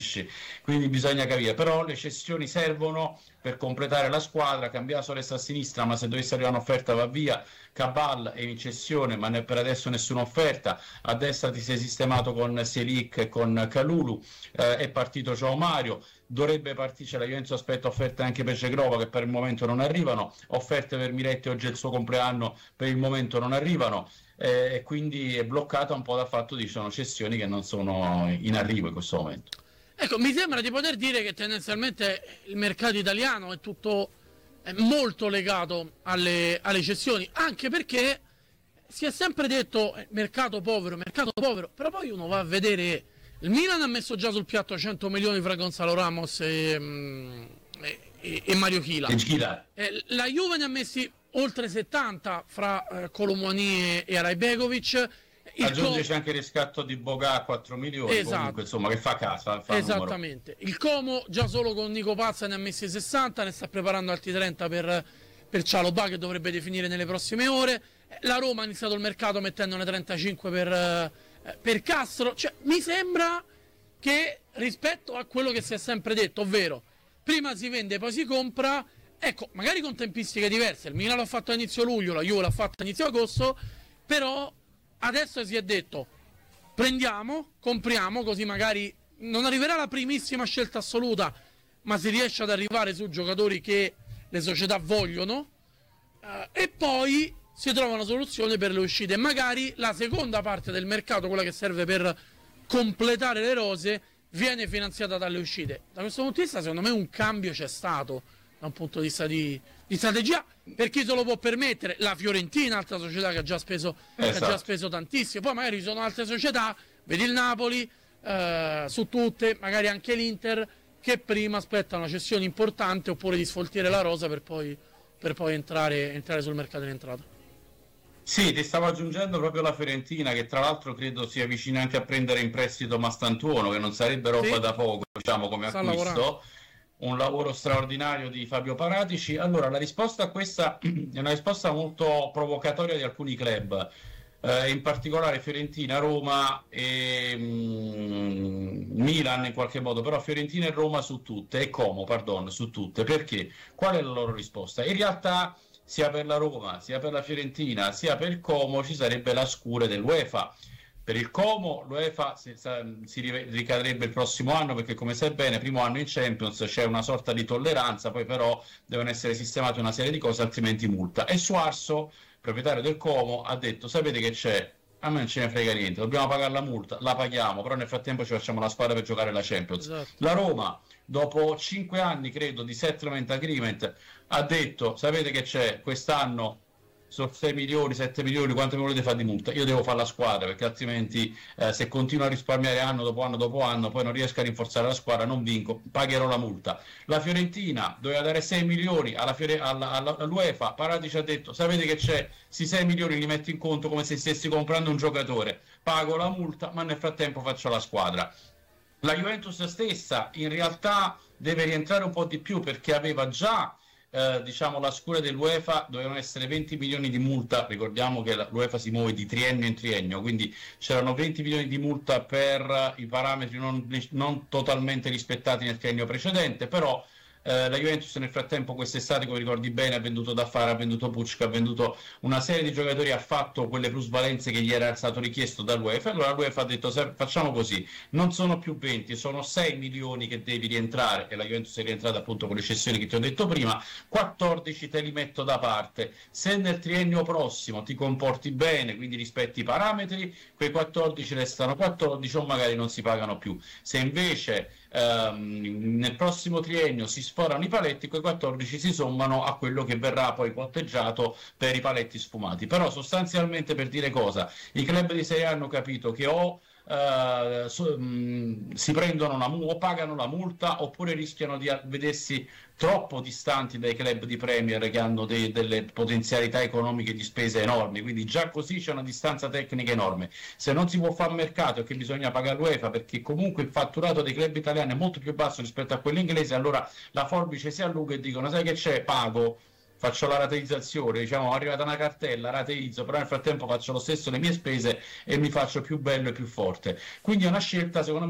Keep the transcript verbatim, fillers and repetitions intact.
quindi bisogna capire, però le cessioni servono per completare la squadra. Cambiaso resta a sinistra, ma se dovesse arrivare un'offerta va via. Cabal è in cessione, ma per adesso nessuna offerta. A destra ti sei sistemato con Selic e con Kalulu, eh, è partito João Mario, dovrebbe partire la Juventus, aspetta offerte anche per Cegrova che per il momento non arrivano, offerte per Miretti, oggi è il suo compleanno, per il momento non arrivano, e eh, quindi è bloccata un po' dal fatto che ci sono cessioni che non sono in arrivo in questo momento. Ecco, mi sembra di poter dire che tendenzialmente il mercato italiano è tutto è molto legato alle, alle cessioni, anche perché si è sempre detto eh, mercato povero, mercato povero, però poi uno va a vedere, il Milan ha messo già sul piatto cento milioni fra Gonzalo Ramos e, mm, e, e Mario Chila, eh, la Juve ne ha messi oltre settanta fra eh, Colomouani e, e Arajbegovic. Aggiunge com... anche il riscatto di Boga a quattro milioni, esatto. Comunque, insomma, che fa casa, fa esattamente numero. Il Como già solo con Nico Pazza ne ha messi sessanta, ne sta preparando altri trenta per, per Cialobà che dovrebbe definire nelle prossime ore. La Roma ha iniziato il mercato mettendone trentacinque per, eh, per Castro, cioè mi sembra che rispetto a quello che si è sempre detto, ovvero prima si vende poi si compra, ecco, magari con tempistiche diverse, il Milan l'ha fatto a inizio luglio, la Juve l'ha fatto a inizio agosto, però adesso si è detto prendiamo, compriamo, così magari non arriverà la primissima scelta assoluta, ma si riesce ad arrivare su giocatori che le società vogliono, eh, e poi si trova una soluzione per le uscite. Magari la seconda parte del mercato, quella che serve per completare le rose, viene finanziata dalle uscite. Da questo punto di vista secondo me un cambio c'è stato da un punto di vista di, di strategia, per chi se lo può permettere. La Fiorentina, altra società che ha già speso, esatto. che ha già speso tantissimo, poi magari ci sono altre società, vedi il Napoli, eh, su tutte, magari anche l'Inter, che prima aspettano una cessione importante oppure di sfoltire la rosa per poi, per poi entrare, entrare sul mercato in entrata. Sì, ti stavo aggiungendo proprio la Fiorentina, che tra l'altro credo sia vicina anche a prendere in prestito Mastantuono, che non sarebbe roba sì. da poco, diciamo, come Sta acquisto. Lavorando. Un lavoro straordinario di Fabio Paratici. Allora, la risposta a questa è una risposta molto provocatoria di alcuni club, eh, in particolare Fiorentina, Roma e mm, Milan in qualche modo, però Fiorentina e Roma su tutte, e Como, pardon, su tutte. Perché? Qual è la loro risposta? In realtà sia per la Roma, sia per la Fiorentina, sia per il Como ci sarebbe la scure dell'UEFA. Per il Como l'UEFA si, si ricadrebbe il prossimo anno, perché come sai bene, primo anno in Champions c'è una sorta di tolleranza, poi però devono essere sistemate una serie di cose, altrimenti multa. E Suarso, proprietario del Como, ha detto: sapete che c'è? A me non ce ne frega niente, dobbiamo pagare la multa, la paghiamo, però nel frattempo ci facciamo la squadra per giocare la Champions. Esatto. La Roma, dopo cinque anni credo di settlement agreement, ha detto: sapete che c'è? Quest'anno sono sei milioni, sette milioni, quanto mi volete fare di multa? Io devo fare la squadra, perché altrimenti eh, se continuo a risparmiare anno dopo anno dopo anno, poi non riesco a rinforzare la squadra, non vinco, pagherò la multa. La Fiorentina doveva dare sei milioni alla Fiore- alla, alla, all'UEFA, Paratici ha detto: sapete che c'è? Questi sei milioni li metto in conto come se stessi comprando un giocatore, pago la multa, ma nel frattempo faccio la squadra. La Juventus stessa in realtà deve rientrare un po' di più, perché aveva già Eh, diciamo la scure dell'UEFA, dovevano essere venti milioni di multa. Ricordiamo che l'UEFA si muove di triennio in triennio, quindi c'erano venti milioni di multa per i parametri non, non totalmente rispettati nel triennio precedente, però eh, la Juventus nel frattempo quest'estate, come ricordi bene, ha venduto Daffara, ha venduto Pucci, ha venduto una serie di giocatori, ha fatto quelle plusvalenze che gli era stato richiesto dall'UEFA. Allora l'UEFA ha detto: facciamo così, non sono più venti, sono sei milioni che devi rientrare, e la Juventus è rientrata appunto con le cessioni che ti ho detto prima, quattordici te li metto da parte, se nel triennio prossimo ti comporti bene, quindi rispetti i parametri, quei quattordici restano quattordici o magari non si pagano più. Se invece ehm, nel prossimo triennio si sforano i paletti, quei quattordici si sommano a quello che verrà poi conteggiato per i paletti sfumati. Però sostanzialmente, per dire cosa, i club di Serie A hanno capito che o Uh, so, mh, si prendono una mu- o pagano la multa, oppure rischiano di a- vedersi troppo distanti dai club di Premier, che hanno de- delle potenzialità economiche di spese enormi. Quindi già così c'è una distanza tecnica enorme. Se non si può fare mercato e che bisogna pagare l'UEFA, perché comunque il fatturato dei club italiani è molto più basso rispetto a quello inglese, allora la forbice si allunga e dicono: sai che c'è, pago, faccio la rateizzazione, diciamo, è arrivata una cartella, rateizzo, però nel frattempo faccio lo stesso le mie spese e mi faccio più bello e più forte. Quindi è una scelta, secondo me,